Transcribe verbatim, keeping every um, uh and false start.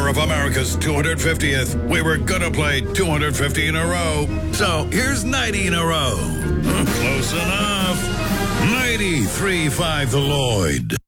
honor of America's two hundred fiftieth, we were gonna play two hundred fifty in a row. So here's ninety in a row. Close enough. ninety-three point five The Lloyd.